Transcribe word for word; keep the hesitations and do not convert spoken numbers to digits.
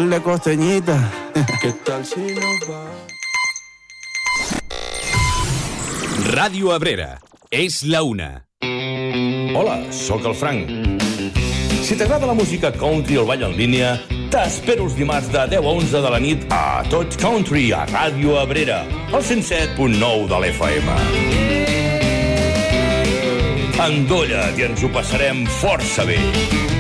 ponerle costeñita. ¿Qué tal si nos va? Ràdio Abrera. És la una. Hola, sóc el Frank. Si t'agrada la música country o el ball en línia, t'espero els dimarts de deu a onze de la nit a Tot Country, a Ràdio Abrera, al cent set punt nou de l'F M. Endolla't i ens ho passarem força bé.